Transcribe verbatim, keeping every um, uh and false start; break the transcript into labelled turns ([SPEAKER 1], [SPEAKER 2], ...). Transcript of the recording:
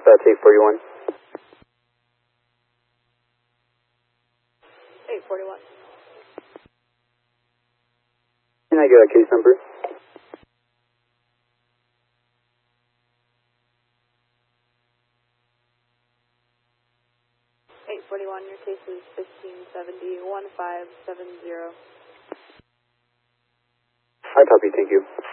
[SPEAKER 1] That's eight forty-one.
[SPEAKER 2] eight forty-one.
[SPEAKER 1] Can I get a case number?
[SPEAKER 2] eight forty-one, your case is fifteen seventy, one five seven zero.
[SPEAKER 1] I copy, thank you.